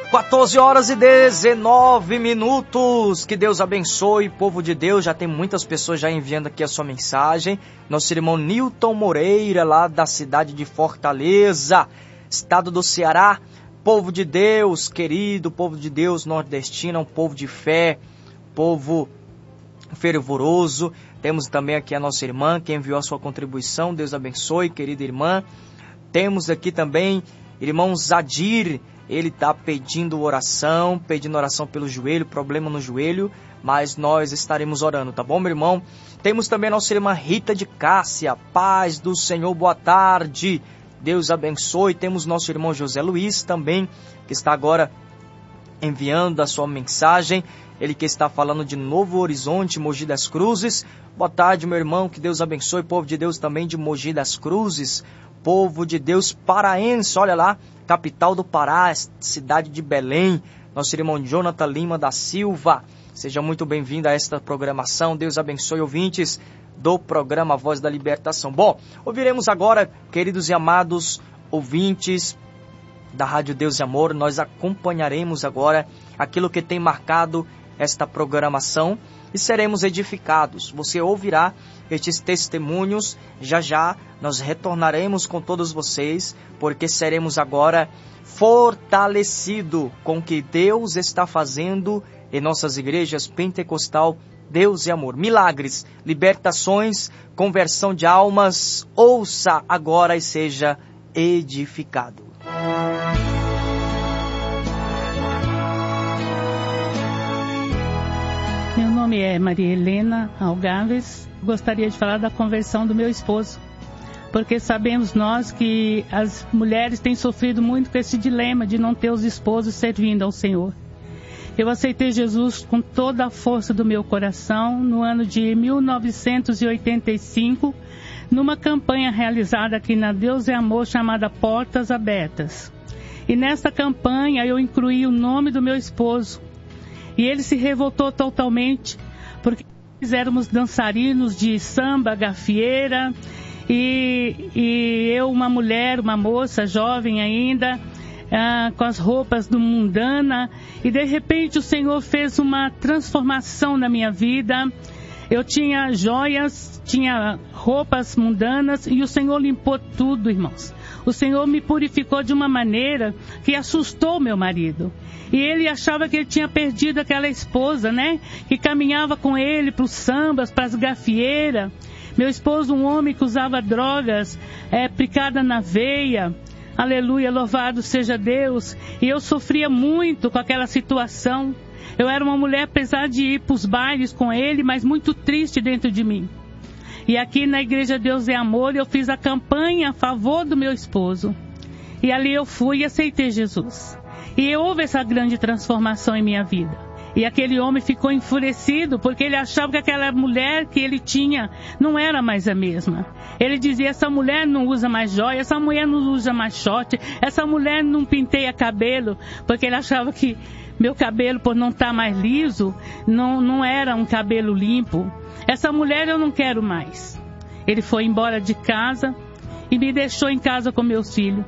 14 horas e 19 minutos. Que Deus abençoe, povo de Deus. Já tem muitas pessoas já enviando aqui a sua mensagem. Nosso irmão Nilton Moreira, lá da cidade de Fortaleza, estado do Ceará. Povo de Deus, querido, povo de Deus nordestino, um povo de fé, povo fervoroso. Temos também aqui a nossa irmã que enviou a sua contribuição. Deus abençoe, querida irmã. Temos aqui também irmão Zadir. Ele está pedindo oração pelo joelho, problema no joelho, mas nós estaremos orando, tá bom, meu irmão? Temos também a nossa irmã Rita de Cássia. Paz do Senhor, boa tarde. Deus abençoe. Temos nosso irmão José Luiz também, que está agora enviando a sua mensagem. Ele que está falando de Novo Horizonte, Mogi das Cruzes. Boa tarde, meu irmão, que Deus abençoe. Povo de Deus também de Mogi das Cruzes. Povo de Deus paraense, olha lá, capital do Pará, cidade de Belém. Nosso irmão Jonathan Lima da Silva. Seja muito bem-vindo a esta programação. Deus abençoe, ouvintes do programa Voz da Libertação. Bom, ouviremos agora, queridos e amados ouvintes da Rádio Deus e Amor, nós acompanharemos agora aquilo que tem marcado esta programação e seremos edificados. Você ouvirá estes testemunhos, já nós retornaremos com todos vocês, porque seremos agora fortalecidos com o que Deus está fazendo em nossas igrejas pentecostal, Deus e Amor. Milagres, libertações, conversão de almas. Ouça agora e seja edificado. Meu nome é Maria Helena Algaves. Gostaria de falar da conversão do meu esposo, porque sabemos nós que as mulheres têm sofrido muito com esse dilema de não ter os esposos servindo ao Senhor. Eu aceitei Jesus com toda a força do meu coração no ano de 1985, numa campanha realizada aqui na Deus e Amor chamada Portas Abertas. E nessa campanha eu incluí o nome do meu esposo. E ele se revoltou totalmente, porque nós éramos dançarinos de samba, gafieira, e eu, uma mulher, uma moça jovem ainda, com as roupas do mundana, e de repente o Senhor fez uma transformação na minha vida. Eu tinha joias, tinha roupas mundanas, e o Senhor limpou tudo, irmãos. O Senhor me purificou de uma maneira que assustou meu marido. E ele achava que ele tinha perdido aquela esposa, né? Que caminhava com ele para os sambas, para as gafieiras. Meu esposo, um homem que usava drogas, picada na veia. Aleluia, louvado seja Deus. E eu sofria muito com aquela situação. Eu era uma mulher, apesar de ir para os bailes com ele, mas muito triste dentro de mim. E aqui na Igreja Deus é Amor, eu fiz a campanha a favor do meu esposo. E ali eu fui e aceitei Jesus. E houve essa grande transformação em minha vida. E aquele homem ficou enfurecido, porque ele achava que aquela mulher que ele tinha não era mais a mesma. Ele dizia, essa mulher não usa mais joia, essa mulher não usa mais short, essa mulher não penteia cabelo, porque ele achava que meu cabelo, por não estar mais liso, não era um cabelo limpo. Essa mulher eu não quero mais. Ele foi embora de casa e me deixou em casa com meus filhos.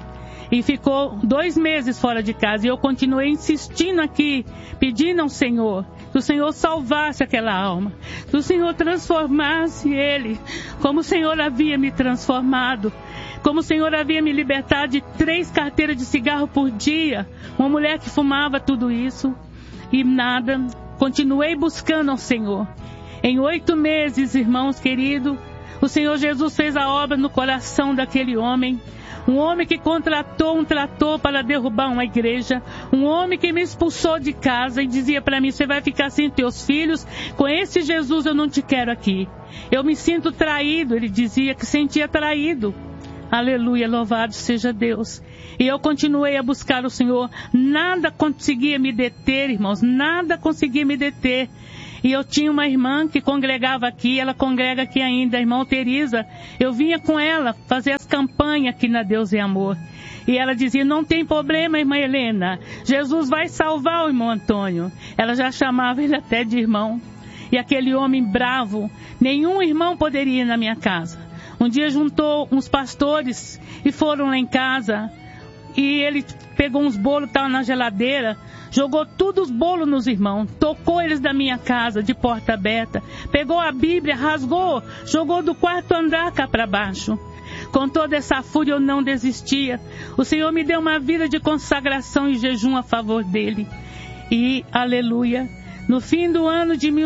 E ficou 2 meses fora de casa. E eu continuei insistindo aqui, pedindo ao Senhor, que o Senhor salvasse aquela alma, que o Senhor transformasse ele, como o Senhor havia me transformado, como o Senhor havia me libertado de 3 carteiras de cigarro por dia, uma mulher que fumava tudo isso, e nada. Continuei buscando ao Senhor. Em 8 meses, irmãos queridos, o Senhor Jesus fez a obra no coração daquele homem. Um homem que contratou um trator para derrubar uma igreja. Um homem que me expulsou de casa e dizia para mim, você vai ficar sem teus filhos? Com esse Jesus eu não te quero aqui. Eu me sinto traído. Ele dizia que sentia traído. Aleluia, louvado seja Deus. E eu continuei a buscar o Senhor. Nada conseguia me deter, irmãos. Nada conseguia me deter. E eu tinha uma irmã que congregava aqui, ela congrega aqui ainda, a irmã Teresa. Eu vinha com ela fazer as campanhas aqui na Deus e Amor. E ela dizia, não tem problema, irmã Helena, Jesus vai salvar o irmão Antônio. Ela já chamava ele até de irmão. E aquele homem bravo, nenhum irmão poderia ir na minha casa. Um dia juntou uns pastores e foram lá em casa. e ele pegou uns bolos que estavam na geladeira, jogou todos os bolos nos irmãos, tocou eles da minha casa de porta aberta, pegou a Bíblia, rasgou, jogou do quarto andar cá para baixo. Com toda essa fúria eu não desistia. O Senhor me deu uma vida de consagração e jejum a favor dele. E, aleluia, no fim do ano de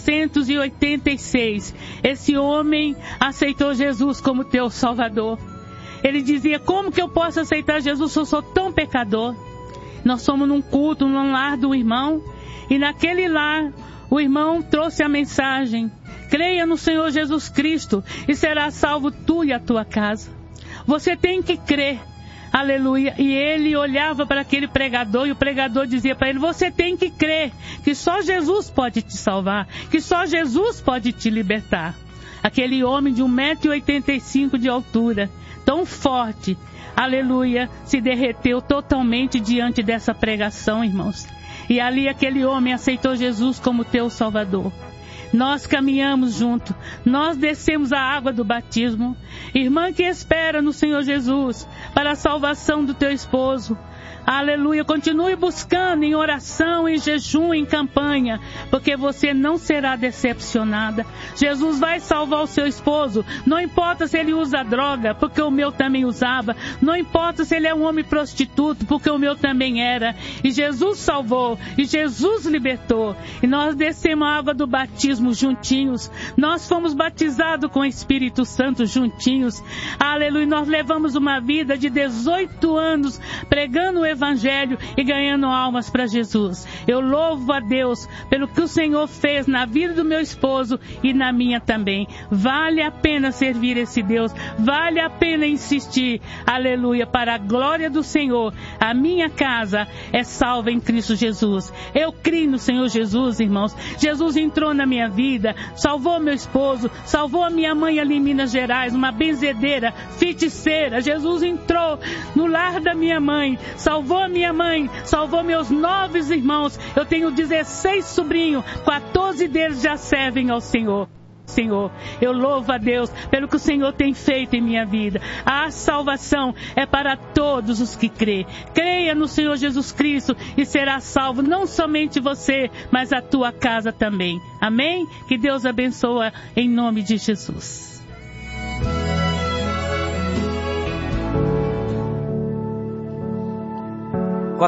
1986, esse homem aceitou Jesus como teu Salvador. Ele dizia: como que eu posso aceitar Jesus se eu sou tão pecador? Nós fomos num culto, num lar do irmão, e naquele lar o irmão trouxe a mensagem: creia no Senhor Jesus Cristo e será salvo tu e a tua casa. Você tem que crer. Aleluia. E ele olhava para aquele pregador e o pregador dizia para ele: você tem que crer que só Jesus pode te salvar, que só Jesus pode te libertar. Aquele homem de 1,85 m de altura, tão forte, aleluia, se derreteu totalmente diante dessa pregação, irmãos. E ali aquele homem aceitou Jesus como teu Salvador. Nós caminhamos junto, nós descemos a água do batismo. Irmã que espera no Senhor Jesus para a salvação do teu esposo, aleluia, continue buscando em oração, em jejum, em campanha, porque você não será decepcionada. Jesus vai salvar o seu esposo, não importa se ele usa droga, porque o meu também usava, não importa se ele é um homem prostituto, porque o meu também era, e Jesus salvou, e Jesus libertou, e nós descemos a água do batismo juntinhos, nós fomos batizados com o Espírito Santo juntinhos, aleluia, nós levamos uma vida de 18 anos pregando o Evangelho e ganhando almas para Jesus. Eu louvo a Deus pelo que o Senhor fez na vida do meu esposo e na minha também. Vale a pena servir esse Deus, vale a pena insistir, aleluia, para a glória do Senhor. A minha casa é salva em Cristo Jesus. Eu creio no Senhor Jesus, irmãos. Jesus entrou na minha vida, salvou meu esposo, salvou a minha mãe ali em Minas Gerais, uma benzedeira, feiticeira. Jesus entrou no lar da minha mãe, salvou a minha mãe, salvou meus 9 irmãos. Eu tenho 16 sobrinhos, 14 deles já servem ao Senhor. Senhor, eu louvo a Deus pelo que o Senhor tem feito em minha vida. A salvação é para todos os que crê. Creia no Senhor Jesus Cristo e será salvo, não somente você, mas a tua casa também. Amém? Que Deus abençoe em nome de Jesus. Às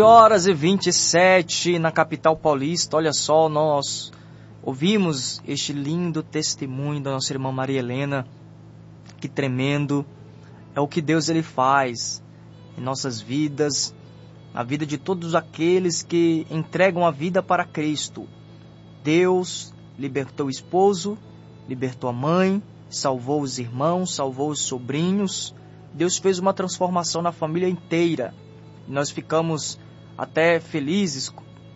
14h27 na capital paulista. Olha só, nós ouvimos este lindo testemunho da nossa irmã Maria Helena. Que tremendo é o que Deus ele faz em nossas vidas, na vida de todos aqueles que entregam a vida para Cristo. Deus libertou o esposo, libertou a mãe, salvou os irmãos, salvou os sobrinhos. Deus fez uma transformação na família inteira. Nós ficamos até felizes,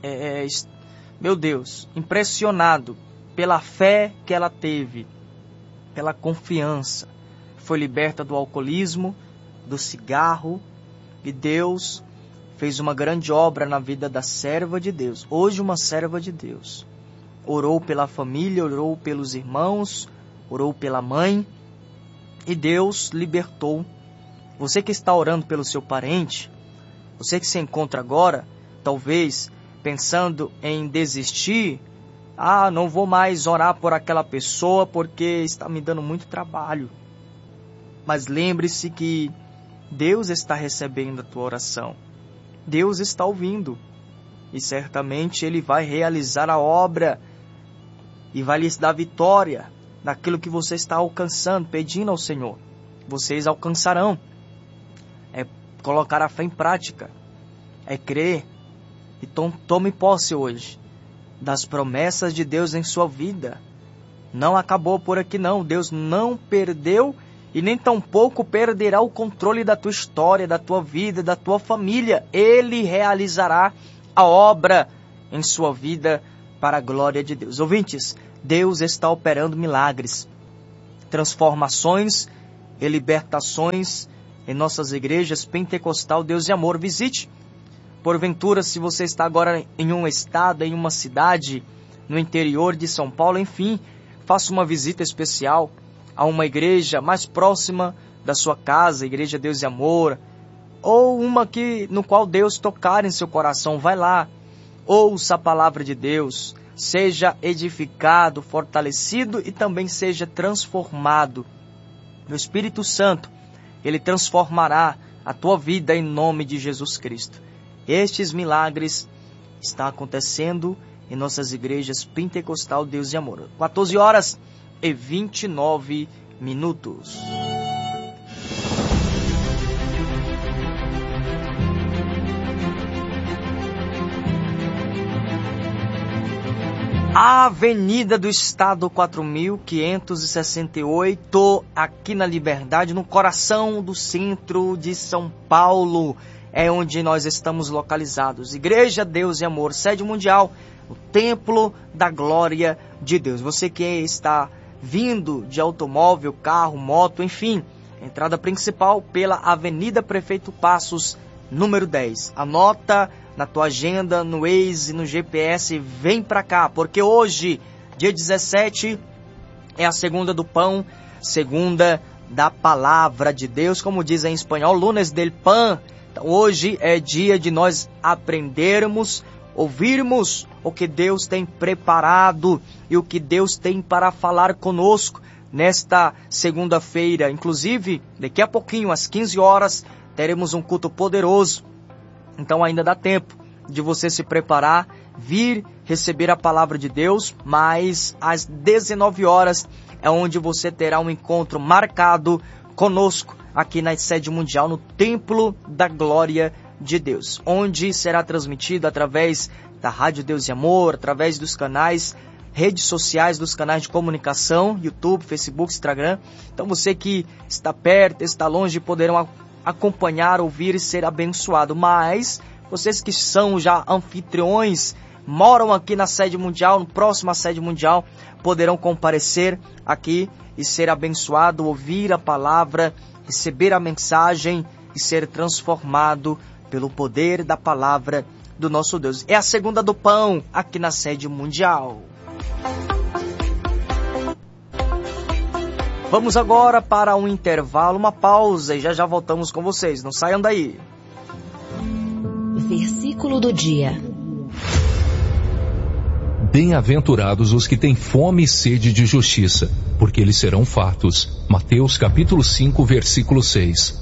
meu Deus, impressionado pela fé que ela teve, pela confiança. Foi liberta do alcoolismo, do cigarro, e Deus fez uma grande obra na vida da serva de Deus. Hoje uma serva de Deus. Orou pela família, orou pelos irmãos, orou pela mãe, e Deus libertou. Você que está orando pelo seu parente, você que se encontra agora, talvez pensando em desistir, não vou mais orar por aquela pessoa porque está me dando muito trabalho. Mas lembre-se que Deus está recebendo a tua oração. Deus está ouvindo. E certamente Ele vai realizar a obra e vai lhes dar vitória naquilo que você está alcançando, pedindo ao Senhor. Vocês alcançarão. É colocar a fé em prática, é crer. Então tome posse hoje das promessas de Deus em sua vida. Não acabou por aqui não. Deus não perdeu e nem tampouco perderá o controle da tua história, da tua vida, da tua família. Ele realizará a obra em sua vida para a glória de Deus. Ouvintes, Deus está operando milagres, transformações e libertações em nossas igrejas pentecostal Deus e Amor. Visite. Porventura, se você está agora em um estado, em uma cidade, no interior de São Paulo, enfim, faça uma visita especial a uma igreja mais próxima da sua casa, Igreja Deus e Amor, ou uma no qual Deus tocar em seu coração. Vai lá, ouça a palavra de Deus, seja edificado, fortalecido e também seja transformado. O Espírito Santo, ele transformará a tua vida em nome de Jesus Cristo. Estes milagres estão acontecendo em nossas igrejas Pentecostal Deus e Amor. 14h29. A Avenida do Estado 4.568, aqui na Liberdade, no coração do centro de São Paulo, é onde nós estamos localizados. Igreja Deus e Amor, sede mundial, o Templo da Glória de Deus. Você que está vindo de automóvel, carro, moto, enfim, entrada principal pela Avenida Prefeito Passos, número 10. Anota na tua agenda, no Waze, no GPS, vem pra cá, porque hoje, dia 17, é a segunda do pão, segunda da palavra de Deus, como diz em espanhol, lunes del pan. Então, hoje é dia de nós aprendermos, ouvirmos o que Deus tem preparado e o que Deus tem para falar conosco nesta segunda-feira. Inclusive, daqui a pouquinho, às 15 horas, teremos um culto poderoso. Então ainda dá tempo de você se preparar, vir receber a palavra de Deus, mas às 19 horas é onde você terá um encontro marcado conosco aqui na sede mundial, no Templo da Glória de Deus, onde será transmitido através da Rádio Deus e Amor, através dos canais, redes sociais, dos canais de comunicação, YouTube, Facebook, Instagram. Então você que está perto, está longe, poderão acompanhar, ouvir e ser abençoado. Mas vocês que são já anfitriões, moram aqui na sede mundial, no próximo à sede mundial, poderão comparecer aqui e ser abençoado, ouvir a palavra, receber a mensagem e ser transformado pelo poder da palavra do nosso Deus. É a segunda do pão aqui na sede mundial. Vamos agora para um intervalo, uma pausa, e já voltamos com vocês. Não saiam daí. Versículo do dia. Bem-aventurados os que têm fome e sede de justiça, porque eles serão fartos. Mateus capítulo 5, versículo 6.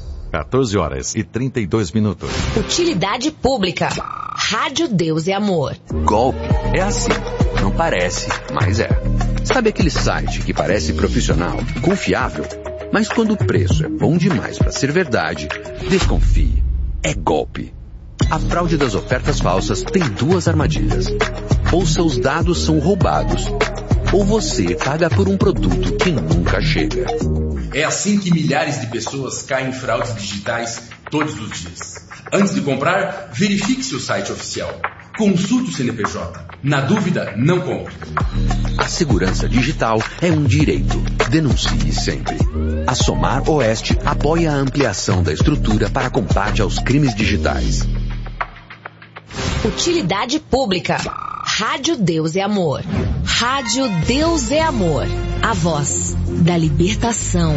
14h32. Utilidade pública. Rádio Deus e Amor. Golpe é assim. Não parece, mas é. Sabe aquele site que parece profissional, confiável, mas quando o preço é bom demais para ser verdade, desconfie. É golpe. A fraude das ofertas falsas tem duas armadilhas. Ou seus dados são roubados, ou você paga por um produto que nunca chega. É assim que milhares de pessoas caem em fraudes digitais todos os dias. Antes de comprar, verifique seu site oficial. Consulte o CNPJ. Na dúvida, não compre. A segurança digital é um direito. Denuncie sempre. A Somar Oeste apoia a ampliação da estrutura para combate aos crimes digitais. Utilidade pública. Rádio Deus e Amor. Rádio Deus é Amor. A voz da libertação.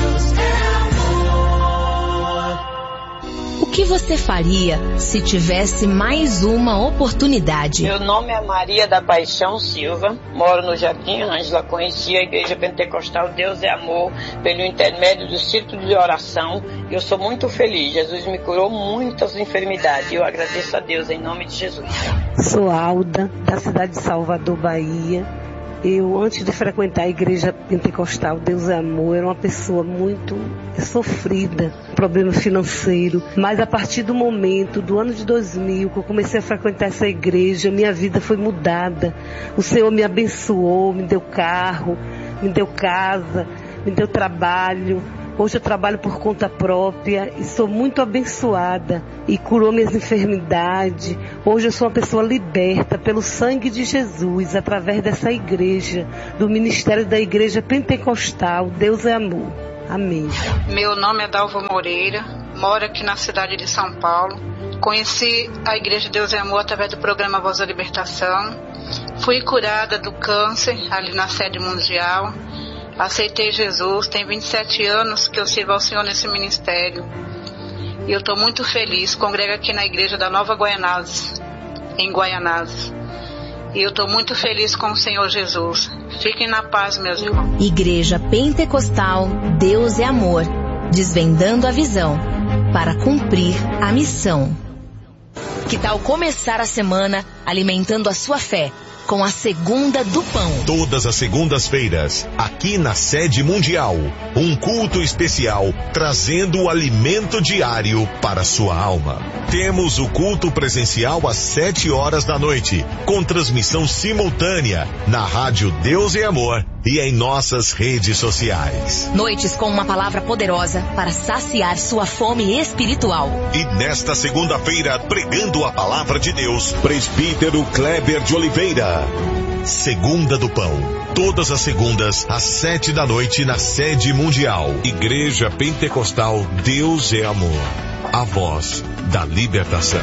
O que você faria se tivesse mais uma oportunidade? Meu nome é Maria da Paixão Silva, moro no Jardim Ângela, conheci a Igreja Pentecostal Deus é Amor pelo intermédio do círculo de oração e eu sou muito feliz. Jesus me curou muitas enfermidades e eu agradeço a Deus em nome de Jesus. Sou Alda, da cidade de Salvador, Bahia. Eu, antes de frequentar a Igreja Pentecostal Deus é Amor, era uma pessoa muito sofrida, problema financeiro. Mas a partir do momento, do ano de 2000, que eu comecei a frequentar essa igreja, minha vida foi mudada. O Senhor me abençoou, me deu carro, me deu casa, me deu trabalho. Hoje eu trabalho por conta própria e sou muito abençoada e curou minhas enfermidades. Hoje eu sou uma pessoa liberta pelo sangue de Jesus através dessa igreja, do ministério da Igreja Pentecostal Deus é Amor. Amém. Meu nome é Dalva Moreira, moro aqui na cidade de São Paulo. Conheci a Igreja Deus é Amor através do programa Voz da Libertação. Fui curada do câncer ali na sede mundial. Aceitei Jesus, tem 27 anos que eu sirvo ao Senhor nesse ministério. E eu estou muito feliz, congrego aqui na igreja da Nova Guaianazes, em Guaianazes. E eu estou muito feliz com o Senhor Jesus. Fiquem na paz, meus irmãos. Igreja Pentecostal Deus é Amor, desvendando a visão para cumprir a missão. Que tal começar a semana alimentando a sua fé com a Segunda do Pão? Todas as segundas-feiras, aqui na Sede Mundial, um culto especial trazendo o alimento diário para a sua alma. Temos o culto presencial às 7 horas da noite, com transmissão simultânea na Rádio Deus é Amor e em nossas redes sociais. Noites com uma palavra poderosa para saciar sua fome espiritual. E nesta segunda-feira, pregando a palavra de Deus, Presbítero Kleber de Oliveira. Segunda do Pão. Todas as segundas, às 7 da noite, na Sede Mundial. Igreja Pentecostal Deus é Amor. A voz da libertação.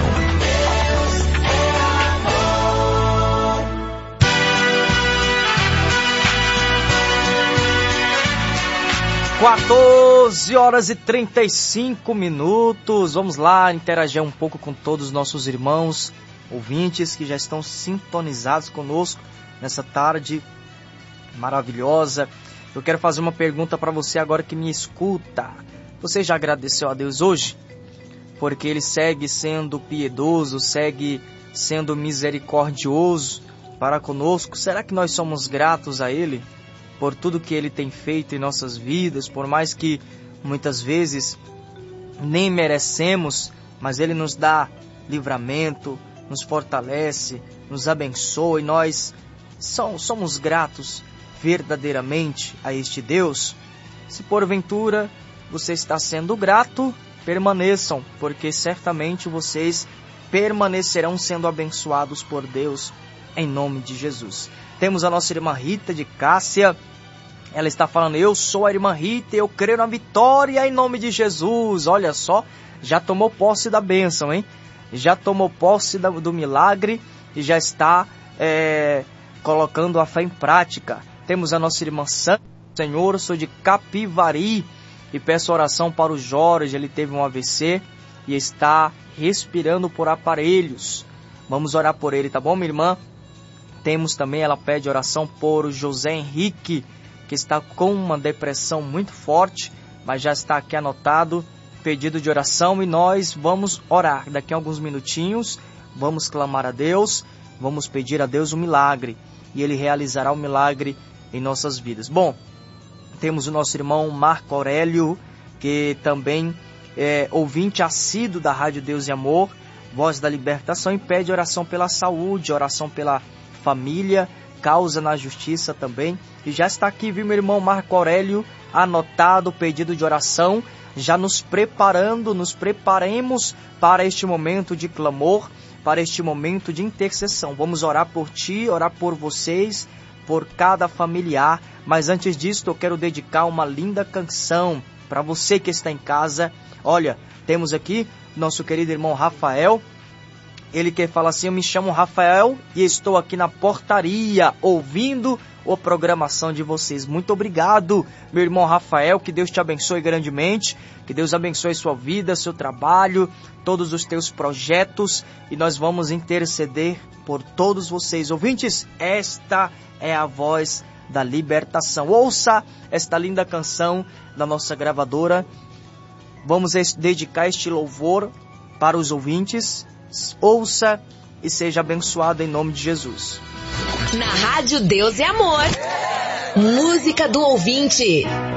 14h35. Vamos lá interagir um pouco com todos os nossos irmãos ouvintes que já estão sintonizados conosco nessa tarde maravilhosa. Eu quero fazer uma pergunta para você agora que me escuta. Você já agradeceu a Deus hoje? Porque Ele segue sendo piedoso, segue sendo misericordioso para conosco. Será que nós somos gratos a Ele por tudo que Ele tem feito em nossas vidas? Por mais que muitas vezes nem merecemos, mas Ele nos dá livramento, nos fortalece, nos abençoa, e nós somos gratos verdadeiramente a este Deus. Se porventura você está sendo grato, permaneçam, porque certamente vocês permanecerão sendo abençoados por Deus, em nome de Jesus. Temos a nossa irmã Rita de Cássia. Ela está falando: eu sou a irmã Rita, eu creio na vitória em nome de Jesus. Olha só, já tomou posse da bênção, hein? Já tomou posse do milagre e já está colocando a fé em prática. Temos a nossa irmã Santa. Senhor, eu sou de Capivari e peço oração para o Jorge. Ele teve um AVC e está respirando por aparelhos. Vamos orar por ele, tá bom, minha irmã? Temos também, ela pede oração por o José Henrique, que está com uma depressão muito forte, mas já está aqui anotado, pedido de oração, e nós vamos orar. Daqui a alguns minutinhos, vamos clamar a Deus, vamos pedir a Deus um milagre, e Ele realizará o milagre em nossas vidas. Bom, temos o nosso irmão Marco Aurélio, que também é ouvinte assíduo da Rádio Deus e Amor, Voz da Libertação, e pede oração pela saúde, oração pela família, causa na justiça também. E já está aqui, viu, meu irmão Marco Aurélio, anotado o pedido de oração, já nos preparemos para este momento de clamor, para este momento de intercessão. Vamos orar por ti, orar por vocês, por cada familiar. Mas antes disso, eu quero dedicar uma linda canção para você que está em casa. Olha, temos aqui nosso querido irmão Rafael. Ele que fala assim: eu me chamo Rafael e estou aqui na portaria ouvindo a programação de vocês. Muito obrigado, meu irmão Rafael, que Deus te abençoe grandemente, que Deus abençoe sua vida, seu trabalho, todos os teus projetos, e nós vamos interceder por todos vocês. Ouvintes, esta é a voz da libertação. Ouça esta linda canção da nossa gravadora. Vamos dedicar este louvor para os ouvintes. Ouça e seja abençoado em nome de Jesus. Na Rádio Deus é Amor. Música do ouvinte.